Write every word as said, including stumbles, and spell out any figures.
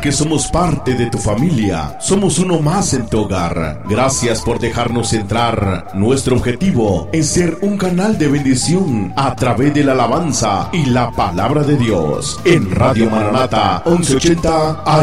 que somos parte de tu familia. Somos uno más en tu hogar. Gracias por dejarnos entrar. Nuestro objetivo es ser un canal de bendición a través de la alabanza y la palabra de Dios. En Radio Maranata once ochenta A